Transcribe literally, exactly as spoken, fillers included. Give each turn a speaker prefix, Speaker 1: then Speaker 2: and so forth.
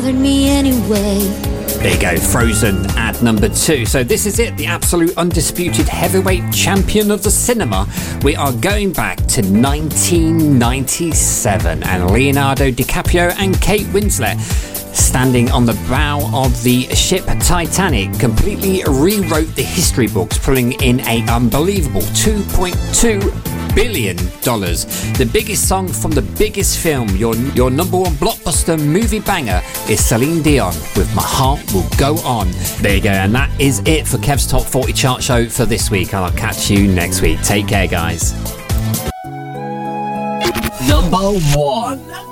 Speaker 1: Me anyway.
Speaker 2: There you go, Frozen at number two. So this is it, the absolute undisputed heavyweight champion of the cinema. We are going back to nineteen ninety-seven, and Leonardo DiCaprio and Kate Winslet, standing on the bow of the ship Titanic, completely rewrote the history books, pulling in an unbelievable two point two billion dollars. The biggest song from the biggest film, your your number one blockbuster movie banger, is Celine Dion with My Heart Will Go On. There you go, and that is it for Kev's Top forty Chart Show for this week. I'll catch you next week. Take care, guys.
Speaker 3: Number one.